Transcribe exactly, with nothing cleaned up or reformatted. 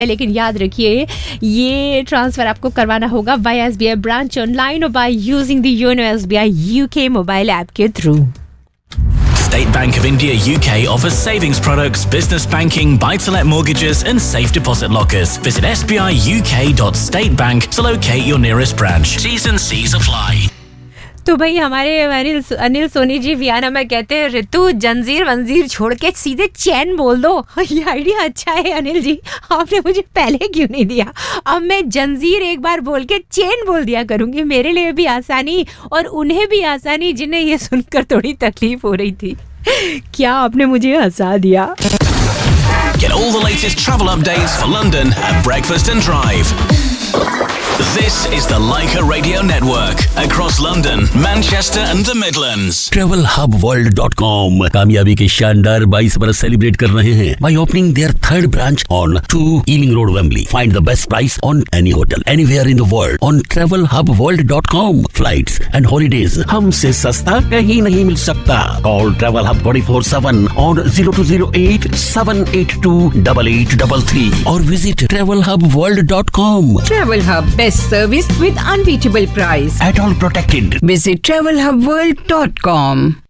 लेकिन याद रखिए ये ट्रांसफर आपको करवाना होगा बाय एसबीआई ब्रांच ऑनलाइन और by using the YONO SBI UK mobile app के through. State Bank of India U K offers savings products, business banking, buy-to-let mortgages and safe deposit lockers. Visit s b i u k dot state bank to locate your nearest branch. T's and C's apply. तो भाई हमारे Anil Anil Soni ji Vienna में कहते हैं ऋतु जंजीर वंजीर छोड़ के सीधे चैन बोल दो। ये आइडिया अच्छा है अनिल जी, आपने मुझे पहले क्यों नहीं दिया। अब मैं जंजीर एक बार बोल के चैन बोल दिया करूंगी, मेरे लिए भी आसानी और उन्हें भी आसानी जिन्हें ये सुनकर थोड़ी तकलीफ हो रही थी। क्या आपने मुझे हंसा दिया। Get all the latest travel updates for London at Breakfast and Drive. This is the Leica Radio Network across London, Manchester and the Midlands. travel hub world dot com कामयाबी के शानदार बाईस बरस सेलिब्रेट कर रहे हैं by opening their third branch on two Ealing Road, Wembley. Find the best price on any hotel anywhere in the world on travel hub world dot com. Flights and holidays हमसे सस्ता कहीं नहीं मिल सकता. Call Travel Hub twenty-four seven on zero two zero eight seven eight two eight eight three three or visit travel hub world dot com. Travel Hub, best service with unbeatable price. At all protected. Visit travel hub world dot com.